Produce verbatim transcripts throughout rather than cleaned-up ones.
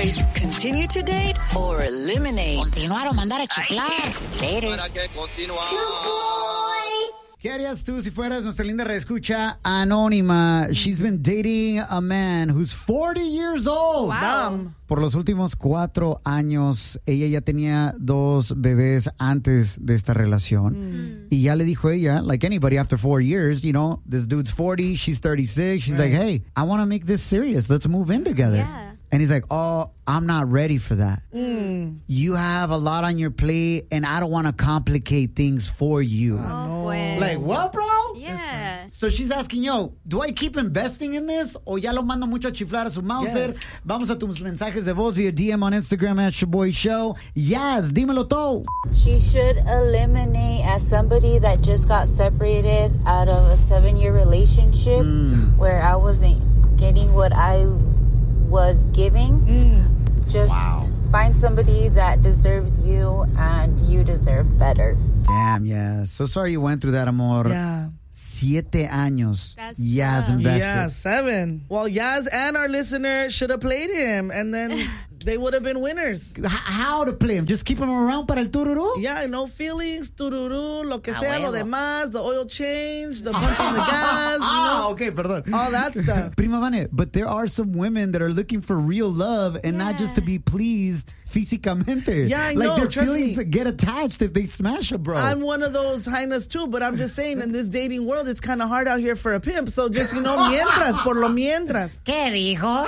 choice. Continue to date or eliminate. Continuar o mandar a chiflar. Para que continuar. ¿Qué harías tú si fueras nuestra linda reescucha anónima? She's been dating a man who's forty years old. Wow. Por los últimos cuatro años, ella ya tenía dos bebés antes de esta relación. Mm. Y ya le dijo ella, like anybody after four years, you know, this dude's forty, she's thirty-six. She's right. like, hey, I want to make this serious. Let's move in together. Yeah. And he's like, oh, I'm not ready for that. Mm. You have a lot on your plate, and I don't want to complicate things for you. Oh, pues. Like, what, bro? Yeah. So she's asking, yo, do I keep investing in this? O ya lo mando mucho a chiflar a su Mauser? Yes. Vamos a tus mensajes de voz via D M on Instagram at Shaboy Show. Yes, dímelo todo. She should eliminate as somebody that just got separated out of a seven-year relationship mm. where I wasn't getting what I was giving. Mm. Just wow. find somebody that deserves you and you deserve better. Damn, yeah. So sorry you went through that, amor. Yeah. Siete años. That's Yaz tough. invested. Yeah, seven. Well, Yaz and our listener should have played him, and then they would have been winners. H- how to play him? Just keep him around para el tururú? Yeah, no feelings, tururú, lo que Ah, sea, huevo. lo demás, the oil change, the pumping the gas, you know, Ah, okay, perdón. all that stuff. Prima Vane, but there are some women that are looking for real love and Yeah. not just to be pleased físicamente. Yeah, I like know, their trust feelings me. get attached if they smash a bro. I'm one of those highness too, but I'm just saying in this dating world, it's kind of hard out here for a pimp. So just, you know, mientras, por lo mientras. ¿Qué dijo?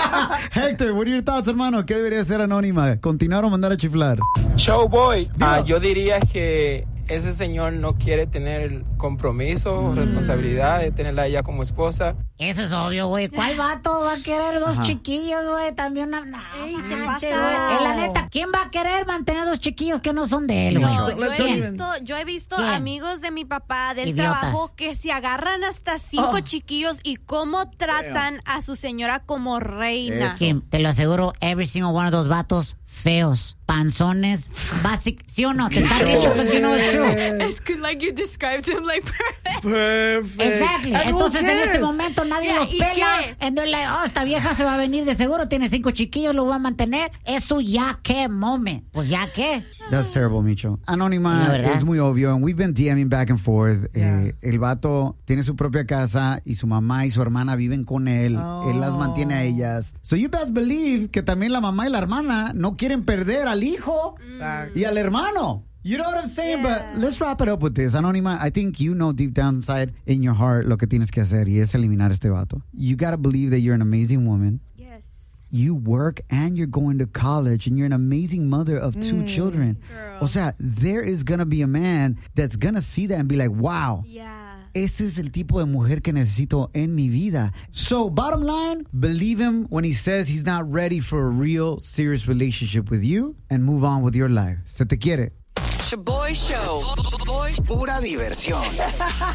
Hector, what are your thoughts, hermano? ¿Qué debería ser anónima? ¿Continuar o mandar a chiflar? Showboy, ah, yo diría que ese señor no quiere tener compromiso, mm. responsabilidad de tenerla a ella como esposa. Eso es obvio, güey. ¿Cuál vato va a querer dos Ajá. chiquillos, güey? También una... No, Ey, ¿te manches, pasa? güey. Eh, la neta, ¿quién va a querer mantener dos chiquillos que no son de él, güey? No, Yo he ¿Quién? visto, yo he visto ¿Quién? amigos de mi papá del Idiotas. trabajo que se agarran hasta cinco Oh. chiquillos y cómo tratan a su señora como reina. Kim, te lo aseguro, every single one of those vatos feos, panzones, basic, ¿sí o no? Te está riendo because you know it's true. It's good, like you described him like perfect. Perfect. Exactly. And who Entonces en cares? ese momento nadie Yeah, los ¿y pela. qué? And they're like, oh, esta vieja se va a venir de seguro, tiene cinco chiquillos, lo va a mantener. Eso ya qué moment. Pues ya qué. That's terrible, Micho. Anónima La verdad. es muy obvio. And we've been DMing back and forth. Yeah. Eh, el vato tiene su propia casa y su mamá y su hermana viven con él. Oh. Él las mantiene a ellas. So you best believe que también la mamá y la hermana no quieren perder al hijo Exacto. y al hermano. You know what I'm saying? Yeah. But let's wrap it up with this. Anónima, I think you know deep down inside in your heart lo que tienes que hacer y es eliminar este vato. You gotta believe that you're an amazing woman. Yes. You work and you're going to college and you're an amazing mother of two Mm. children. Girl. O sea, there is going to be a man that's going to see that and be like, wow, Yeah. ese es el tipo de mujer que necesito en mi vida. So, bottom line, believe him when he says he's not ready for a real serious relationship with you and move on with your life. Se te quiere. Shaboy Show. Pura diversión.